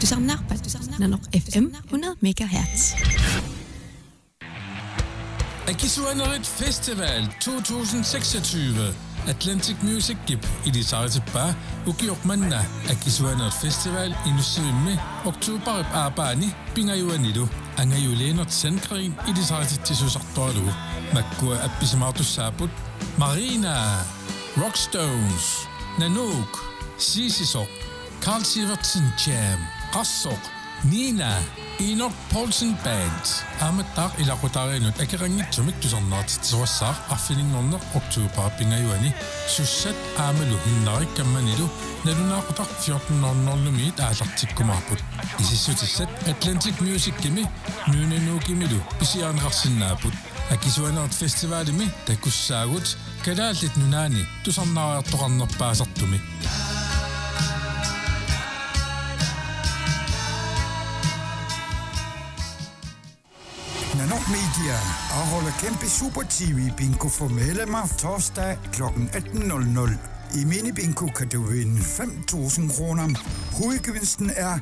Tusanarpat Nanok FM 100 MHz. Akisuanerit Festival 2026. Atlantic Music Gip i de Sarasibba ukiokmanna Akisuanerit Festival inusymme oktober abani pingayuanilu angayulenot sandgrin i de Sarasittisusartoalu makkua appisamartussaaput Marina, Rockstones, Nanook, Sisisok, Carl Sivertsen Jam, Qassok, Nina, Enoch Poulsen Band. Amattar ilaqutarinut akirangitsumik tusarnaat tsuassar affininngorner oktober pingayuani sussat aamalu hinnarik kammanilu nalunaaqutaq 14:00 aallartikkumarput isissutissat Atlantic Music Gimi nuunanuukimilu pisiaanqarsinnaaput Akisuanerit Festivalimi takussaagut kalaallit nunaani tusarnaariartoqarnerpaasartumi Nanok Media afholder kæmpe Super TV Bingo for medlemmer torsdag kl. 18:00. I Mini Bingo kan du vinde 5.000 kroner. Hovedgevinsten er